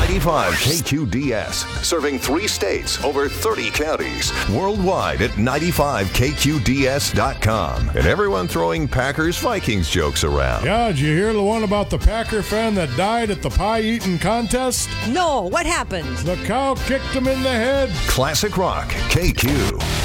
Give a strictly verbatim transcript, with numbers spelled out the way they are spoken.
ninety-five K Q D S, serving three states, over thirty counties, worldwide at ninety-five K Q D S dot com. And everyone throwing Packers-Vikings jokes around. Yeah, did you hear the one about the Packer fan that died at the pie-eating contest? No, what happened? The cow kicked him in the head. Classic Rock, K Q.